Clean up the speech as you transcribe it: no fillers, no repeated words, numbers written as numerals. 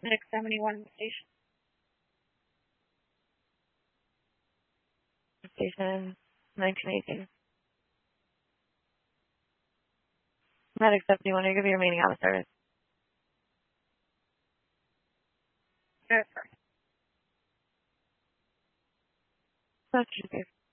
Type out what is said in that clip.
Medic 71 station. Station 1918. Medic 71, you're going to be remaining out of service. Yes, sir. That's